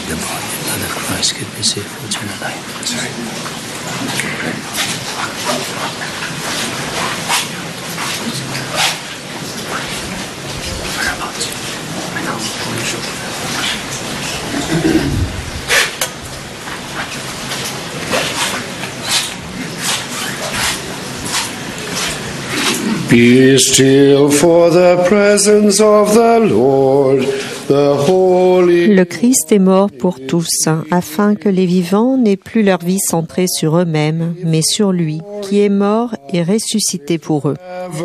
the body and blood of Christ could be saved for eternal life. That's right. Be still for the presence of the Lord, the Holy. Le Christ est mort pour tous, afin que les vivants n'aient plus leur vie centrée sur eux-mêmes, mais sur lui, qui est mort et ressuscité pour eux.